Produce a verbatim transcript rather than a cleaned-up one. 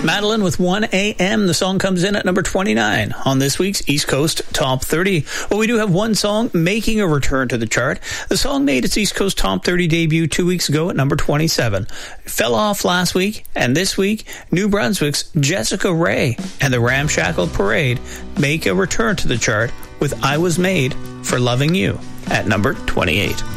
Madeline with one A M. The song comes in at number twenty-nine on this week's East Coast Top thirty. Well, we do have one song making a return to the chart. The song made its East Coast Top thirty debut two weeks ago at number twenty-seven. It fell off last week, and this week, New Brunswick's Jessica Ray and the Ramshackle Parade make a return to the chart with I Was Made for Loving You at number twenty-eight.